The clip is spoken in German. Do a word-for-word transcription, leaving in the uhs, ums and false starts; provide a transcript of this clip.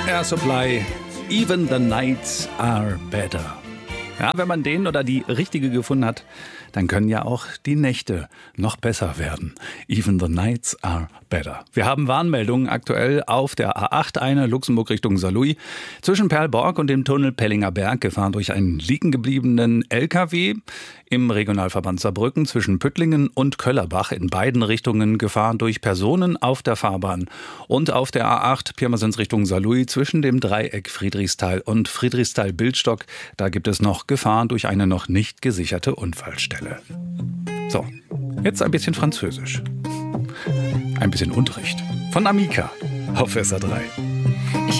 Air Supply, Even the Nights Are Better. Ja, wenn man den oder die richtige gefunden hat, dann können ja auch die Nächte noch besser werden. Even the nights are better. Wir haben Warnmeldungen aktuell auf der A acht, eine Luxemburg Richtung Saarlouis. Zwischen Perlborg und dem Tunnel Pellinger Berg gefahren durch einen liegen gebliebenen L K W. Im Regionalverband Saarbrücken zwischen Püttlingen und Köllerbach in beiden Richtungen gefahren durch Personen auf der Fahrbahn. Und auf der A acht Pirmasens Richtung Saarlouis zwischen dem Dreieck Friedrichsthal und Friedrichsthal-Bildstock. Da gibt es noch Gefahren durch eine noch nicht gesicherte Unfallstelle. So, jetzt ein bisschen Französisch. Ein bisschen Unterricht von Amika auf S R drei.